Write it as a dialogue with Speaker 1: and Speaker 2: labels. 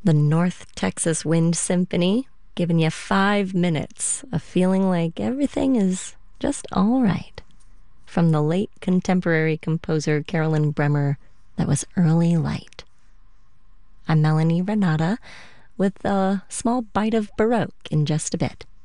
Speaker 1: The North Texas Wind Symphony, giving you 5 minutes of feeling like everything is just all right. From the late contemporary composer Carolyn Bremer, that was Early Light. I'm Melanie Renata with a small bite of Baroque in just a bit.